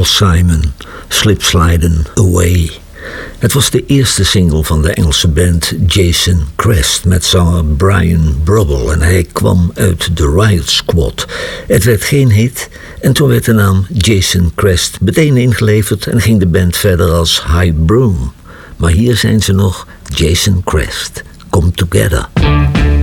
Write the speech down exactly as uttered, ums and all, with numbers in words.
Paul Simon, Slip Slidin' Away. Het was de eerste single van de Engelse band Jason Crest met zanger Brian Brubble en hij kwam uit The Riot Squad. Het werd geen hit en toen werd de naam Jason Crest meteen ingeleverd en ging de band verder als High Broom. Maar hier zijn ze nog, Jason Crest, Come Together.